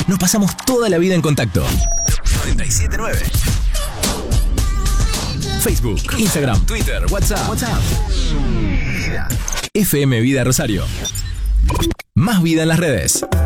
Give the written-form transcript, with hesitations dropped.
Nos pasamos toda la vida en contacto. 979. Facebook, Instagram, Twitter, WhatsApp. FM Vida Rosario. Más vida en las redes.